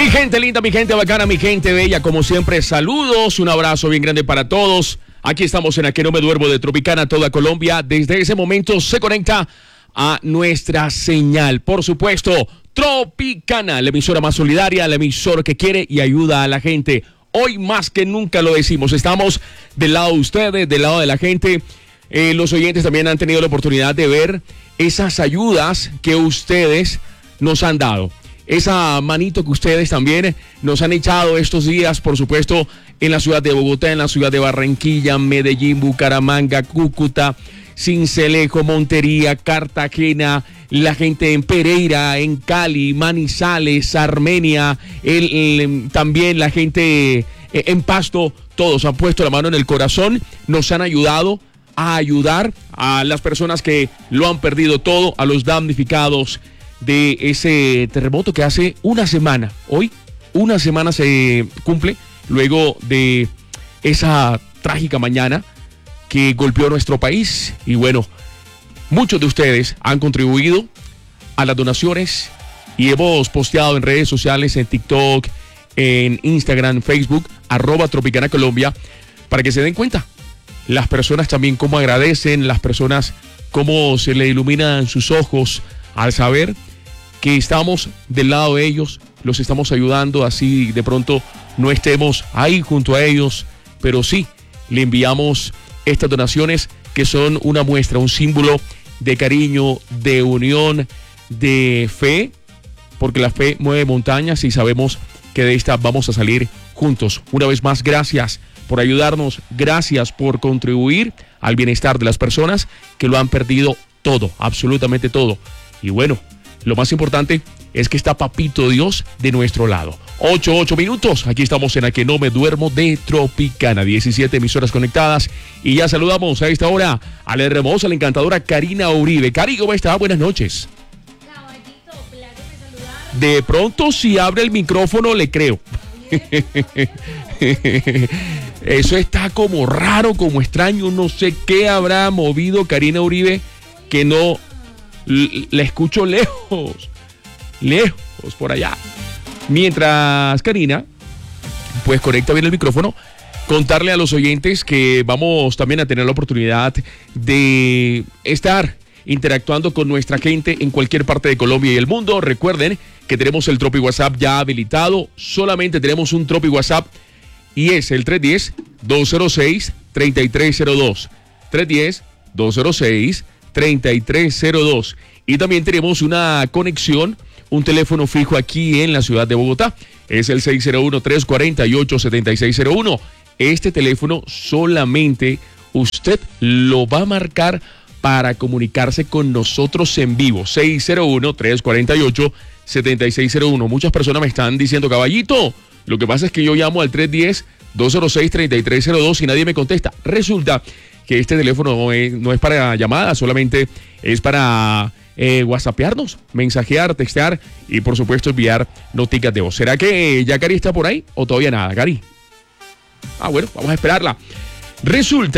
Mi gente linda, mi gente bacana, mi gente bella, como siempre, saludos, un abrazo bien grande para todos. Aquí estamos en A Que No Me Duermo de Tropicana, toda Colombia. Desde ese momento se conecta a nuestra señal, por supuesto, Tropicana, la emisora más solidaria, la emisora que quiere y ayuda a la gente. Hoy más que nunca lo decimos, estamos del lado de ustedes, del lado de la gente. Los oyentes también han tenido la oportunidad de ver esas ayudas que ustedes nos han dado. Esa manito que ustedes también nos han echado estos días, por supuesto, en la ciudad de Bogotá, en la ciudad de Barranquilla, Medellín, Bucaramanga, Cúcuta, Sincelejo, Montería, Cartagena, la gente en Pereira, en Cali, Manizales, Armenia, también la gente en Pasto, todos han puesto la mano en el corazón, nos han ayudado a ayudar a las personas que lo han perdido todo, a los damnificados de ese terremoto que hace una semana. Hoy, una semana se cumple luego de esa trágica mañana que golpeó nuestro país. Y bueno, muchos de ustedes han contribuido a las donaciones y hemos posteado en redes sociales, en TikTok, en Instagram, Facebook, @Tropicana Colombia, para que se den cuenta. Las personas también cómo agradecen, las personas cómo se le iluminan sus ojos al saber que estamos del lado de ellos, los estamos ayudando, así de pronto no estemos ahí junto a ellos, pero sí le enviamos estas donaciones que son una muestra, un símbolo de cariño, de unión, de fe, porque la fe mueve montañas y sabemos que de esta vamos a salir juntos. Una vez más, gracias por ayudarnos, gracias por contribuir al bienestar de las personas que lo han perdido todo, absolutamente todo. Y bueno, lo más importante es que está Papito Dios de nuestro lado. 8 minutos, aquí estamos en A Que No Me Duermo de Tropicana, 17 emisoras conectadas. Y ya saludamos a esta hora a la hermosa, la encantadora Karina Uribe. Cari, ¿cómo está? Buenas noches. Caballito, placer de saludar. De pronto, si abre el micrófono, le creo. Eso está como raro, como extraño, no sé qué habrá movido Karina Uribe, que no la escucho lejos por allá. Mientras Karina pues conecta bien el micrófono, contarle a los oyentes que vamos también a tener la oportunidad de estar interactuando con nuestra gente en cualquier parte de Colombia y el mundo. Recuerden que tenemos el Tropi WhatsApp ya habilitado, solamente tenemos un Tropi WhatsApp y es el 310-206-3302. 310-206-3302. Y también tenemos una conexión, un teléfono fijo aquí en la ciudad de Bogotá. Es el 601-348-7601. Este teléfono solamente usted lo va a marcar para comunicarse con nosotros en vivo. 601-348-7601. Muchas personas me están diciendo, caballito, lo que pasa es que yo llamo al 310-206-3302 y nadie me contesta. Resulta que este teléfono no es para llamadas, solamente es para whatsappearnos, mensajear, textear y por supuesto enviar noticas de voz. ¿Será que ya Cari está por ahí o todavía nada, Cari? Bueno, vamos a esperarla. Resulta